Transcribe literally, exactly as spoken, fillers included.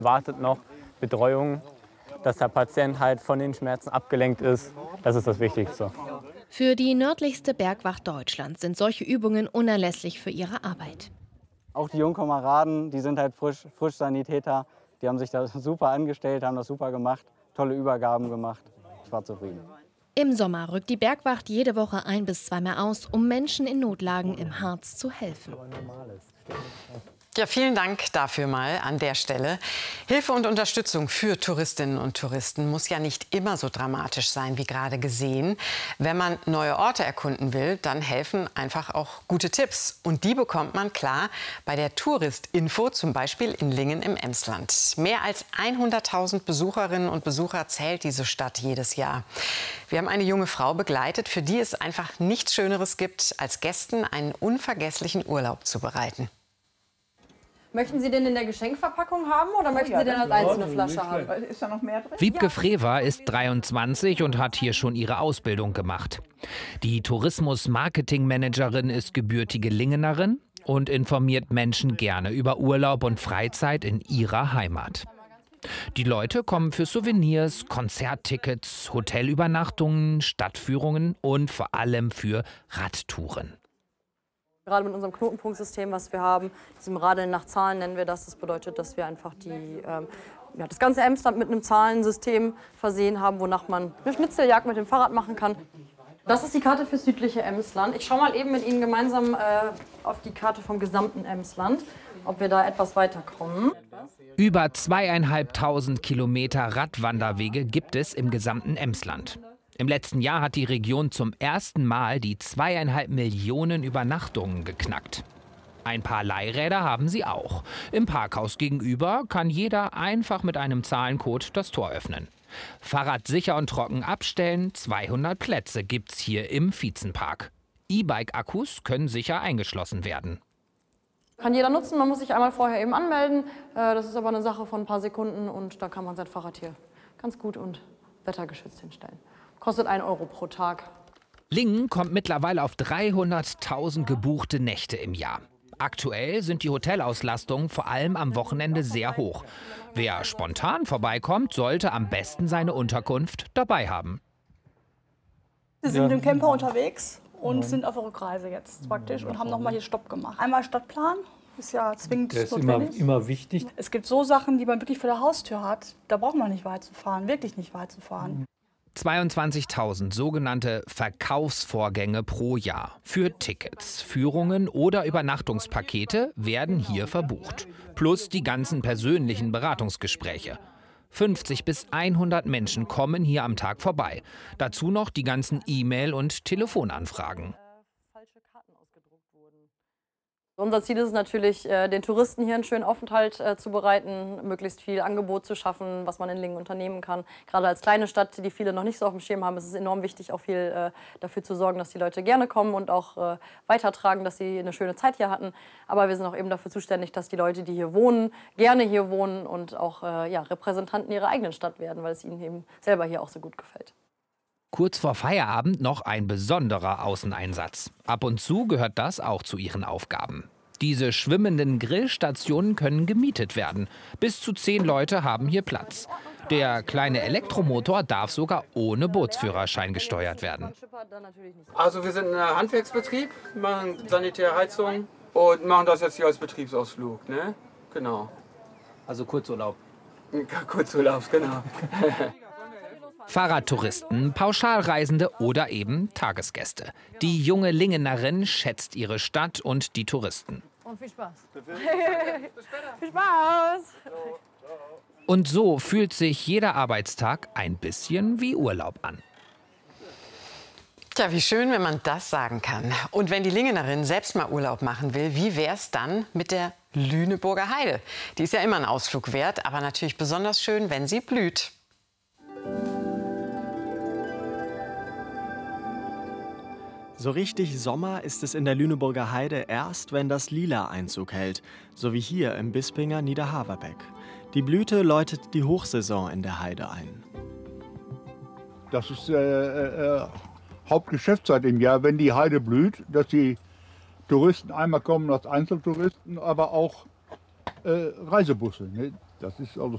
Wartet noch Betreuung, dass der Patient halt von den Schmerzen abgelenkt ist. Das ist das Wichtigste. Für die nördlichste Bergwacht Deutschlands sind solche Übungen unerlässlich für ihre Arbeit. Auch die jungen Kameraden, die sind halt frisch, frisch Sanitäter. Die haben sich da super angestellt, haben das super gemacht, tolle Übergaben gemacht. Ich war zufrieden. Im Sommer rückt die Bergwacht jede Woche ein bis zweimal aus, um Menschen in Notlagen im Harz zu helfen. Ja, vielen Dank dafür mal an der Stelle. Hilfe und Unterstützung für Touristinnen und Touristen muss ja nicht immer so dramatisch sein, wie gerade gesehen. Wenn man neue Orte erkunden will, dann helfen einfach auch gute Tipps. Und die bekommt man klar bei der Touristinfo, zum Beispiel in Lingen im Emsland. Mehr als hunderttausend Besucherinnen und Besucher zählt diese Stadt jedes Jahr. Wir haben eine junge Frau begleitet, für die es einfach nichts Schöneres gibt, als Gästen einen unvergesslichen Urlaub zu bereiten. Möchten Sie den in der Geschenkverpackung haben oder möchten Sie den als einzelne Flasche haben? Ist da noch mehr drin? Wiebke Frewer ist dreiundzwanzig und hat hier schon ihre Ausbildung gemacht. Die Tourismus-Marketing-Managerin ist gebürtige Lingenerin und informiert Menschen gerne über Urlaub und Freizeit in ihrer Heimat. Die Leute kommen für Souvenirs, Konzerttickets, Hotelübernachtungen, Stadtführungen und vor allem für Radtouren. Gerade mit unserem Knotenpunktsystem, was wir haben, diesem Radeln nach Zahlen nennen wir das. Das bedeutet, dass wir einfach die, ähm, ja, das ganze Emsland mit einem Zahlensystem versehen haben, wonach man eine Schnitzeljagd mit dem Fahrrad machen kann. Das ist die Karte fürs südliche Emsland. Ich schaue mal eben mit Ihnen gemeinsam äh, auf die Karte vom gesamten Emsland, ob wir da etwas weiterkommen. Über zweieinhalbtausend Kilometer Radwanderwege gibt es im gesamten Emsland. Im letzten Jahr hat die Region zum ersten Mal die zweieinhalb Millionen Übernachtungen geknackt. Ein paar Leihräder haben sie auch. Im Parkhaus gegenüber kann jeder einfach mit einem Zahlencode das Tor öffnen. Fahrrad sicher und trocken abstellen, zweihundert Plätze gibt's hier im Vietzenpark. E-Bike-Akkus können sicher eingeschlossen werden. Kann jeder nutzen, man muss sich einmal vorher eben anmelden. Das ist aber eine Sache von ein paar Sekunden und da kann man sein Fahrrad hier ganz gut und wettergeschützt hinstellen. Kostet ein Euro pro Tag. Lingen kommt mittlerweile auf dreihunderttausend gebuchte Nächte im Jahr. Aktuell sind die Hotelauslastungen vor allem am Wochenende sehr hoch. Wer spontan vorbeikommt, sollte am besten seine Unterkunft dabei haben. Wir sind mit dem Camper unterwegs und sind auf der Rückreise jetzt praktisch und haben noch mal hier Stopp gemacht. Einmal Stadtplan, ist ja zwingend Der ist notwendig. immer, immer wichtig. Es gibt so Sachen, die man wirklich vor der Haustür hat, da braucht man nicht weit zu fahren, wirklich nicht weit zu fahren. zweiundzwanzigtausend sogenannte Verkaufsvorgänge pro Jahr für Tickets, Führungen oder Übernachtungspakete werden hier verbucht. Plus die ganzen persönlichen Beratungsgespräche. fünfzig bis hundert Menschen kommen hier am Tag vorbei. Dazu noch die ganzen E-Mail- und Telefonanfragen. Unser Ziel ist es natürlich, den Touristen hier einen schönen Aufenthalt zu bereiten, möglichst viel Angebot zu schaffen, was man in Lingen unternehmen kann. Gerade als kleine Stadt, die viele noch nicht so auf dem Schirm haben, ist es enorm wichtig, auch viel dafür zu sorgen, dass die Leute gerne kommen und auch weitertragen, dass sie eine schöne Zeit hier hatten. Aber wir sind auch eben dafür zuständig, dass die Leute, die hier wohnen, gerne hier wohnen und auch ja, Repräsentanten ihrer eigenen Stadt werden, weil es ihnen eben selber hier auch so gut gefällt. Kurz vor Feierabend noch ein besonderer Außeneinsatz. Ab und zu gehört das auch zu ihren Aufgaben. Diese schwimmenden Grillstationen können gemietet werden. Bis zu zehn Leute haben hier Platz. Der kleine Elektromotor darf sogar ohne Bootsführerschein gesteuert werden. Also wir sind ein Handwerksbetrieb, machen sanitäre Heizung und machen das jetzt hier als Betriebsausflug. Ne? Genau. Also Kurzurlaub. Kurzurlaub, genau. Fahrradtouristen, Pauschalreisende oder eben Tagesgäste. Die junge Lingenerin schätzt ihre Stadt und die Touristen. Und viel Spaß. Viel Spaß. Und so fühlt sich jeder Arbeitstag ein bisschen wie Urlaub an. Tja, wie schön, wenn man das sagen kann. Und wenn die Lingenerin selbst mal Urlaub machen will, wie wäre es dann mit der Lüneburger Heide? Die ist ja immer ein Ausflug wert, aber natürlich besonders schön, wenn sie blüht. So richtig Sommer ist es in der Lüneburger Heide erst, wenn das Lila Einzug hält, so wie hier im Bispinger Niederhaverbeck. Die Blüte läutet die Hochsaison in der Heide ein. Das ist äh, äh, Hauptgeschäftszeit im Jahr, wenn die Heide blüht, dass die Touristen einmal kommen als Einzeltouristen, aber auch äh, Reisebusse. Ne? Das ist also